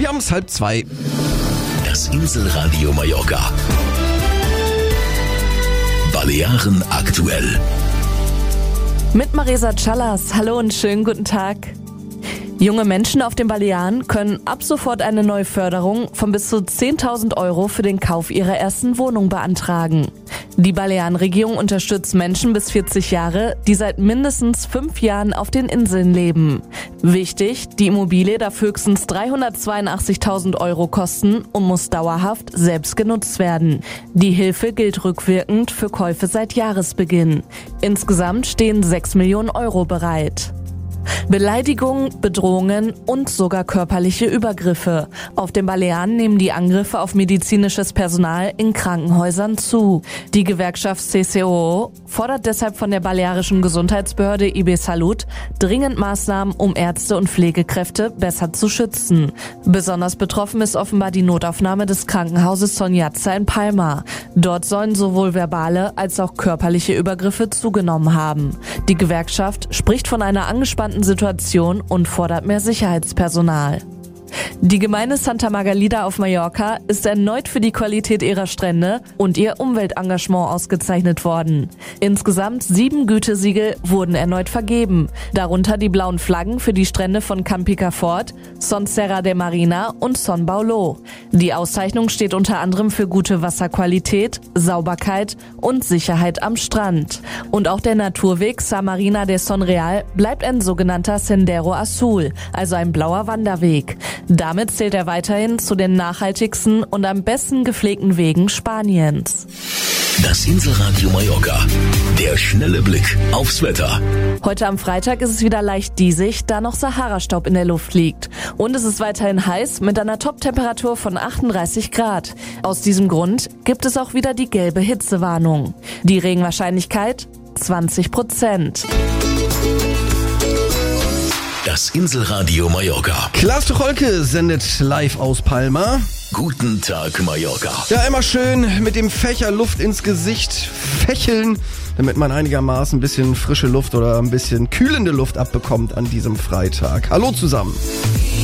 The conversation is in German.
Wir haben es 1:30. Das Inselradio Mallorca. Balearen aktuell. Mit Marisa Callas. Hallo und schönen guten Tag. Junge Menschen auf den Balearen können ab sofort eine neue Förderung von bis zu 10.000 Euro für den Kauf ihrer ersten Wohnung beantragen. Die Balearenregierung unterstützt Menschen bis 40 Jahre, die seit mindestens 5 Jahren auf den Inseln leben. Wichtig, die Immobilie darf höchstens 382.000 Euro kosten und muss dauerhaft selbst genutzt werden. Die Hilfe gilt rückwirkend für Käufe seit Jahresbeginn. Insgesamt stehen 6 Millionen Euro bereit. Beleidigungen, Bedrohungen und sogar körperliche Übergriffe. Auf den Balearen nehmen die Angriffe auf medizinisches Personal in Krankenhäusern zu. Die Gewerkschaft CCOO fordert deshalb von der balearischen Gesundheitsbehörde IB Salut dringend Maßnahmen, um Ärzte und Pflegekräfte besser zu schützen. Besonders betroffen ist offenbar die Notaufnahme des Krankenhauses Son Yatza in Palma. Dort sollen sowohl verbale als auch körperliche Übergriffe zugenommen haben. Die Gewerkschaft spricht von einer angespannten Situation und fordert mehr Sicherheitspersonal. Die Gemeinde Santa Margalida auf Mallorca ist erneut für die Qualität ihrer Strände und ihr Umweltengagement ausgezeichnet worden. Insgesamt 7 Gütesiegel wurden erneut vergeben, darunter die blauen Flaggen für die Strände von Camp Picafort, Son Serra de Marina und Son Baulo. Die Auszeichnung steht unter anderem für gute Wasserqualität, Sauberkeit und Sicherheit am Strand. Und auch der Naturweg Sa Marina de Son Real bleibt ein sogenannter Sendero Azul, also ein blauer Wanderweg. Damit zählt er weiterhin zu den nachhaltigsten und am besten gepflegten Wegen Spaniens. Das Inselradio Mallorca. Der schnelle Blick aufs Wetter. Heute am Freitag ist es wieder leicht diesig, da noch Sahara-Staub in der Luft liegt. Und es ist weiterhin heiß mit einer Top-Temperatur von 38 Grad. Aus diesem Grund gibt es auch wieder die gelbe Hitzewarnung. Die Regenwahrscheinlichkeit 20%. Das Inselradio Mallorca. Klaas Tucholke sendet live aus Palma. Guten Tag, Mallorca. Ja, immer schön mit dem Fächer Luft ins Gesicht fächeln, damit man einigermaßen ein bisschen frische Luft oder ein bisschen kühlende Luft abbekommt an diesem Freitag. Hallo zusammen.